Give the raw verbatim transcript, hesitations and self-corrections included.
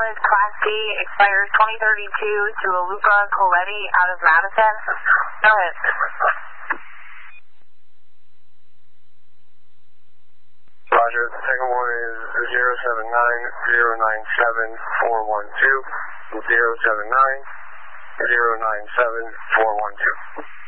valid Class D, expires twenty thirty-two to Luca Coletti out of Madison. Go ahead. Roger, the second one is zero seven nine zero nine seven four one two, zero seven nine zero nine seven four one two.